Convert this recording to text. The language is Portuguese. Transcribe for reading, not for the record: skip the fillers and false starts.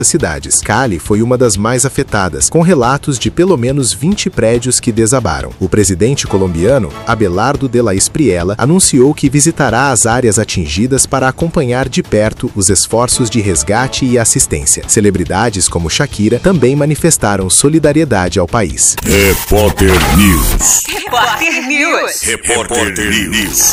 cidades. Cali foi uma das mais afetadas, com relatos de pelo menos 20 prédios que desabaram. O presidente colombiano, Abelardo de la Espriella, anunciou que visitará as áreas atingidas para acompanhar de perto os esforços de resgate e assistência. Celebridades como Shakira também manifestaram solidariedade ao país. Repórter News. Repórter News. Repórter News.